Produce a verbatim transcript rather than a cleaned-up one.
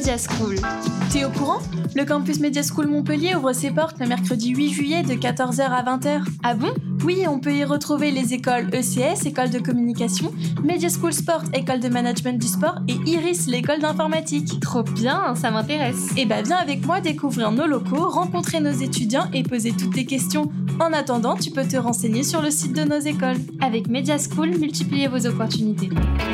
Media School. T'es au courant ? Le campus Media School Montpellier ouvre ses portes le mercredi huit juillet de quatorze heures à vingt heures. Ah bon ? Oui, on peut y retrouver les écoles E C S, école de communication, Media School Sport, école de management du sport, et Iris, l'école d'informatique. Trop bien, ça m'intéresse. Et bah viens avec moi découvrir nos locaux, rencontrer nos étudiants et poser toutes tes questions. En attendant, tu peux te renseigner sur le site de nos écoles. Avec Media School, multipliez vos opportunités.